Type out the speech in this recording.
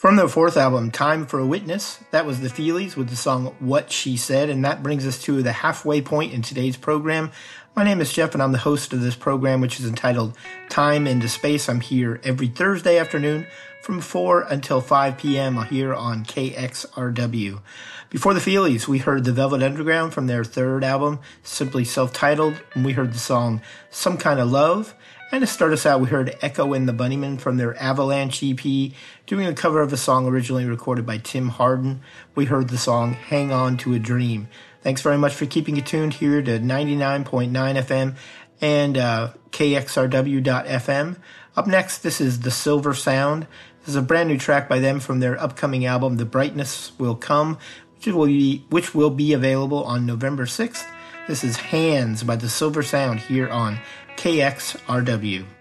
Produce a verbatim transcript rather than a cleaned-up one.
From their fourth album, Time for a Witness, that was the Feelies with the song What She Said, and that brings us to the halfway point in today's program. My name is Jeff, and I'm the host of this program, which is entitled Time into Space. I'm here every Thursday afternoon from four until five p.m. here on K X R W. Before the Feelies, we heard the Velvet Underground from their third album, simply self-titled, and we heard the song Some Kind of Love. And to start us out, we heard Echo and the Bunnymen from their Avalanche E P, doing a cover of a song originally recorded by Tim Hardin. We heard the song Hang On to a Dream. Thanks very much for keeping it tuned here to ninety-nine point nine F M and uh, K X R W dot F M. Up next, this is The Silver Sound. This is a brand new track by them from their upcoming album, The Brightness Will Come, which will be, which will be available on November sixth. This is Hands by The Silver Sound here on K X R W.